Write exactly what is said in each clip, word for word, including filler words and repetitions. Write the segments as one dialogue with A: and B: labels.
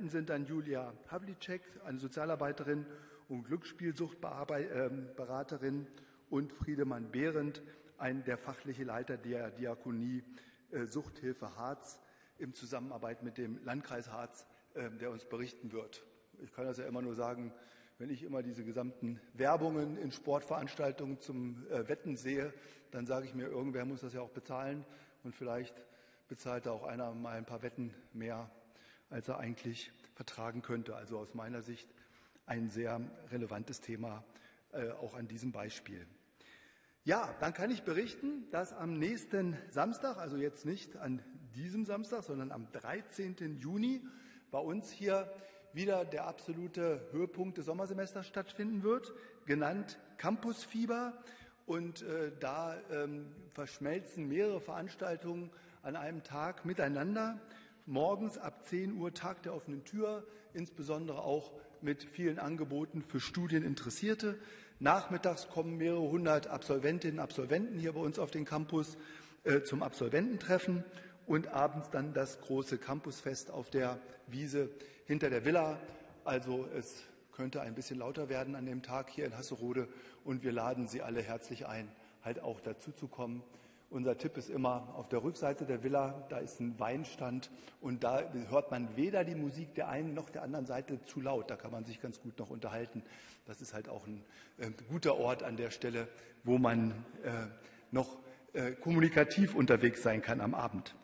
A: Absolventen sind dann Julia Havlicek, eine Sozialarbeiterin und Glücksspielsuchtberaterin, und Friedemann Behrendt, ein, der fachliche Leiter der Diakonie äh, Suchthilfe Harz in Zusammenarbeit mit dem Landkreis Harz, äh, der uns berichten wird. Ich kann das ja immer nur sagen, wenn ich immer diese gesamten Werbungen in Sportveranstaltungen zum äh, Wetten sehe, dann sage ich mir, irgendwer muss das ja auch bezahlen, und vielleicht bezahlt da auch einer mal ein paar Wetten mehr, als er eigentlich vertragen könnte. Also aus meiner Sicht ein sehr relevantes Thema, äh, auch an diesem Beispiel. Ja, dann kann ich berichten, dass am nächsten Samstag, also jetzt nicht an diesem Samstag, sondern am dreizehnten Juni bei uns hier wieder der absolute Höhepunkt des Sommersemesters stattfinden wird, genannt Campusfieber. Und äh, da ähm, verschmelzen mehrere Veranstaltungen an einem Tag miteinander. Morgens ab zehn Uhr Tag der offenen Tür, insbesondere auch mit vielen Angeboten für Studieninteressierte. Nachmittags kommen mehrere hundert Absolventinnen und Absolventen hier bei uns auf den Campus äh, zum Absolvententreffen, und abends dann das große Campusfest auf der Wiese hinter der Villa. Also es könnte ein bisschen lauter werden an dem Tag hier in Hasserode, und wir laden Sie alle herzlich ein, halt auch dazu zu kommen. Unser Tipp ist immer auf der Rückseite der Villa, da ist ein Weinstand, und da hört man weder die Musik der einen noch der anderen Seite zu laut. Da kann man sich ganz gut noch unterhalten. Das ist halt auch ein äh, guter Ort an der Stelle, wo man äh, noch äh, kommunikativ unterwegs sein kann am Abend.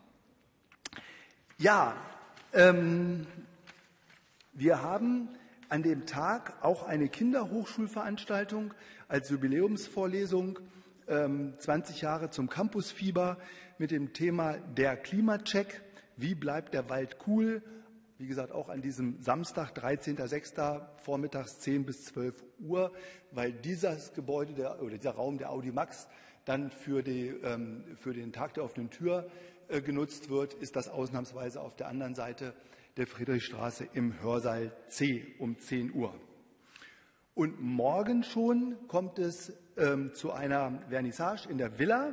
A: Ja, ähm, wir haben an dem Tag auch eine Kinderhochschulveranstaltung als Jubiläumsvorlesung, zwanzig Jahre zum Campusfieber, mit dem Thema der Klimacheck. Wie bleibt der Wald cool? Wie gesagt, auch an diesem Samstag, dreizehnten sechsten vormittags zehn bis zwölf Uhr, weil dieses Gebäude der, oder dieser Raum der Audimax dann für, die, ähm, für den Tag der offenen Tür äh, genutzt wird, ist das ausnahmsweise auf der anderen Seite der Friedrichstraße im Hörsaal C um zehn Uhr. Und morgen schon kommt es ähm, zu einer Vernissage in der Villa.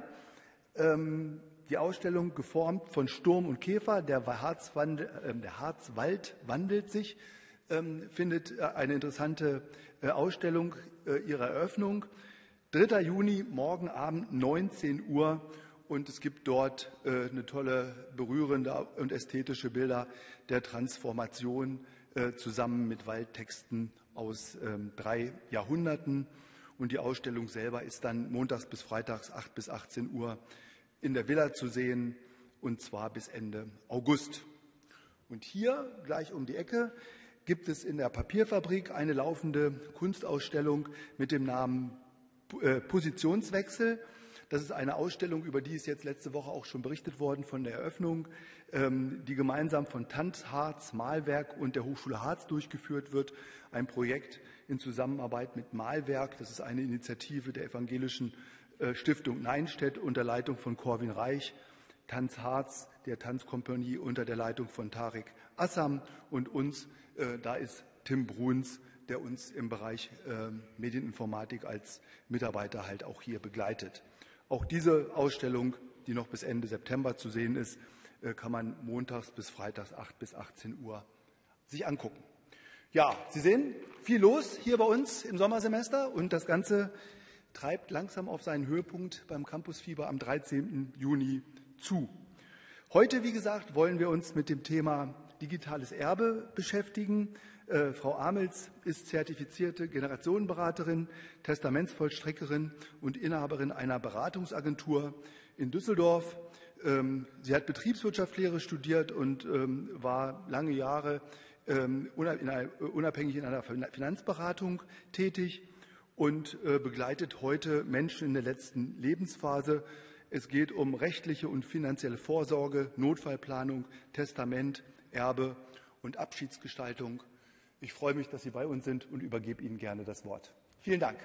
A: Ähm, die Ausstellung geformt von Sturm und Käfer, der, Harzwandel, äh, der Harzwald wandelt sich, ähm, findet eine interessante äh, Ausstellung äh, ihrer Eröffnung. dritter Juni, morgen Abend neunzehn Uhr. Und es gibt dort äh, eine tolle, berührende und ästhetische Bilder der Transformation äh, zusammen mit Waldtexten aus ähm, drei Jahrhunderten. Und die Ausstellung selber ist dann montags bis freitags acht bis achtzehn Uhr in der Villa zu sehen, und zwar bis Ende August. Und hier, gleich um die Ecke, gibt es in der Papierfabrik eine laufende Kunstausstellung mit dem Namen äh, Positionswechsel. Das ist eine Ausstellung, über die ist jetzt letzte Woche auch schon berichtet worden von der Eröffnung, die gemeinsam von Tanz Harz Malwerk und der Hochschule Harz durchgeführt wird. Ein Projekt in Zusammenarbeit mit Malwerk. Das ist eine Initiative der evangelischen Stiftung Neinstedt unter Leitung von Corwin Reich, Tanz Harz, der Tanzkompanie unter der Leitung von Tarek Assam, und uns, da ist Tim Bruns, der uns im Bereich Medieninformatik als Mitarbeiter halt auch hier begleitet. Auch diese Ausstellung, die noch bis Ende September zu sehen ist, kann man montags bis freitags acht bis achtzehn Uhr sich angucken. Ja, Sie sehen, viel los hier bei uns im Sommersemester, und das Ganze treibt langsam auf seinen Höhepunkt beim Campusfieber am dreizehnten Juni zu. Heute, wie gesagt, wollen wir uns mit dem Thema digitales Erbe beschäftigen. Äh, Frau Amels ist zertifizierte Generationenberaterin, Testamentsvollstreckerin und Inhaberin einer Beratungsagentur in Düsseldorf. Ähm, sie hat Betriebswirtschaftslehre studiert und ähm, war lange Jahre ähm, unabhängig in einer Finanzberatung tätig und äh, begleitet heute Menschen in der letzten Lebensphase. Es geht um rechtliche und finanzielle Vorsorge, Notfallplanung, Testament, Erbe und Abschiedsgestaltung. Ich freue mich, dass Sie bei uns sind, und übergebe Ihnen gerne das Wort. Vielen Dank.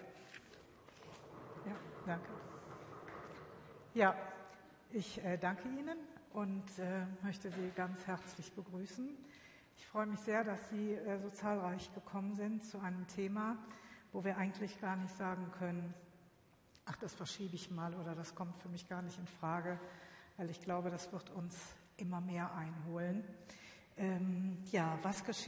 B: Ja, danke. Ja, ich äh, danke Ihnen und äh, möchte Sie ganz herzlich begrüßen. Ich freue mich sehr, dass Sie äh, so zahlreich gekommen sind zu einem Thema, wo wir eigentlich gar nicht sagen können, ach, das verschiebe ich mal oder das kommt für mich gar nicht in Frage, weil ich glaube, das wird uns immer mehr einholen. Ähm, ja, was geschieht?